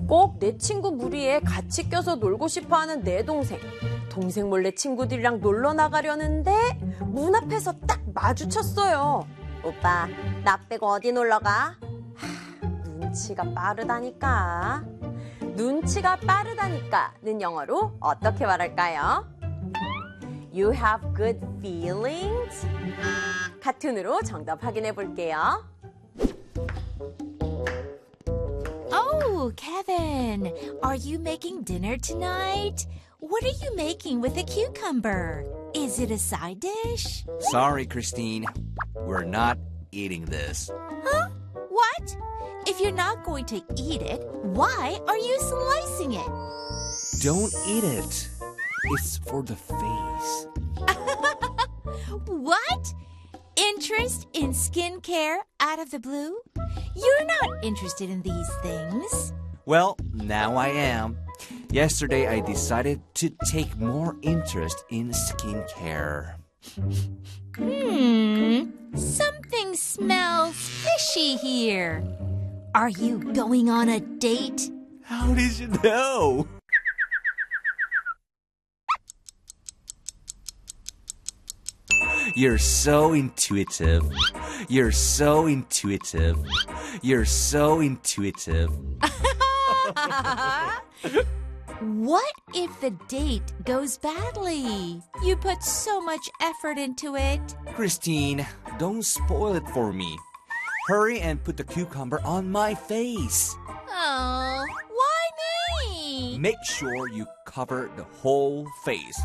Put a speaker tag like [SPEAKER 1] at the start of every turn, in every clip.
[SPEAKER 1] 꼭 내 친구 무리에 같이 껴서 놀고 싶어하는 내 동생. 동생 몰래 친구들이랑 놀러 나가려는데 문 앞에서 딱 마주쳤어요. 오빠, 나 빼고 어디 놀러 가? 눈치가 빠르다니까. 눈치가 빠르다니까는 영어로 어떻게 말할까요? You have good feelings? 카툰으로 정답 확인해 볼게요.
[SPEAKER 2] Oh, Kevin, are you making dinner tonight? What are you making with a cucumber? Is it a side dish?
[SPEAKER 3] Sorry, Christine. We're not eating this.
[SPEAKER 2] Huh? What? If you're not going to eat it, why are you slicing it?
[SPEAKER 3] Don't eat it. It's for the face.
[SPEAKER 2] What? Interest in skincare out of the blue? You're not interested in these things.
[SPEAKER 3] Well, now I am. Yesterday, I decided to take more interest in skincare.
[SPEAKER 2] Something smells fishy here. Are you going on a date?
[SPEAKER 3] How did you know? You're so intuitive. You're so intuitive. You're so intuitive.
[SPEAKER 2] What if the date goes badly? You put so much effort into it.
[SPEAKER 3] Christine, don't spoil it for me. Hurry and put the cucumber on my face.
[SPEAKER 2] Oh, why me?
[SPEAKER 3] Make sure you cover the whole face.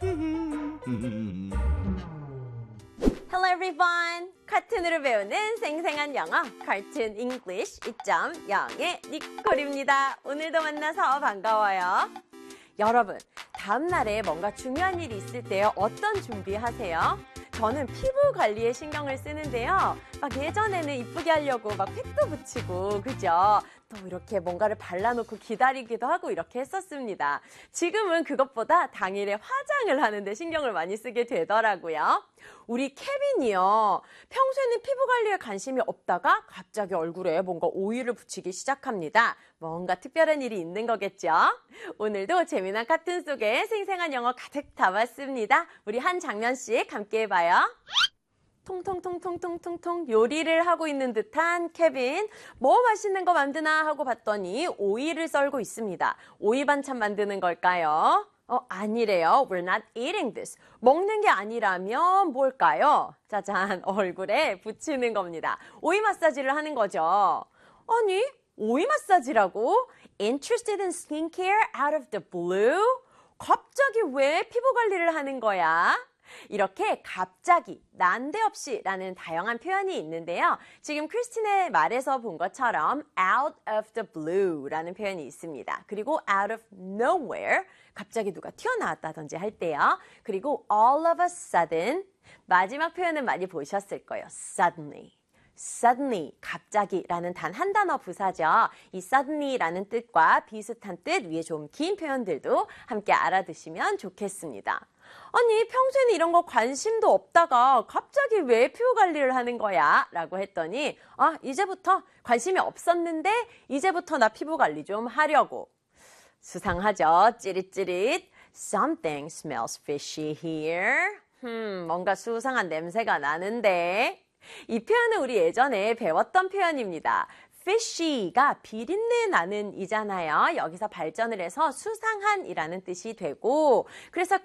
[SPEAKER 1] Hello everyone! 카툰으로 배우는 생생한 영어, Cartoon English 2.0의 니콜입니다. 오늘도 만나서 반가워요. 여러분, 다음날에 뭔가 중요한 일이 있을 때 어떤 준비하세요? 저는 피부 관리에 신경을 쓰는데요. 막 예전에는 이쁘게 하려고 막 팩도 붙이고, 그죠? 또 이렇게 뭔가를 발라놓고 기다리기도 하고 이렇게 했었습니다. 지금은 그것보다 당일에 화장을 하는데 신경을 많이 쓰게 되더라고요. 우리 케빈이요. 평소에는 피부 관리에 관심이 없다가 갑자기 얼굴에 뭔가 오일을 붙이기 시작합니다. 뭔가 특별한 일이 있는 거겠죠? 오늘도 재미난 카툰 속에 생생한 영어 가득 담았습니다. 우리 한 장면씩 함께 해봐요. 통통통통통통통 요리를 하고 있는 듯한 케빈. 뭐 맛있는 거 만드나 하고 봤더니 오이를 썰고 있습니다. 오이 반찬 만드는 걸까요? 아니래요. We're not eating this. 먹는 게 아니라면 뭘까요? 짜잔, 얼굴에 붙이는 겁니다. 오이 마사지를 하는 거죠. 아니, 오이 마사지라고? Interested in skincare out of the blue? 갑자기 왜 피부 관리를 하는 거야? 이렇게 갑자기, 난데없이 라는 다양한 표현이 있는데요. 지금 크리스틴의 말에서 본 것처럼 out of the blue 라는 표현이 있습니다. 그리고 out of nowhere, 갑자기 누가 튀어나왔다든지 할 때요. 그리고 all of a sudden, 마지막 표현은 많이 보셨을 거예요. suddenly. suddenly, 갑자기라는 단 한 단어 부사죠. 이 suddenly라는 뜻과 비슷한 뜻 위에 좀 긴 표현들도 함께 알아두시면 좋겠습니다. 아니, 평소에는 이런 거 관심도 없다가 갑자기 왜 피부 관리를 하는 거야? 라고 했더니 이제부터 관심이 없었는데 이제부터 나 피부 관리 좀 하려고. 수상하죠? 찌릿찌릿. Something smells fishy here. 뭔가 수상한 냄새가 나는데. 이 표현은 우리 예전에 배웠던 표현입니다. fishy가 비린내 나는 이잖아요. 여기서 발전을 해서 수상한이라는 뜻이 되고, 그래서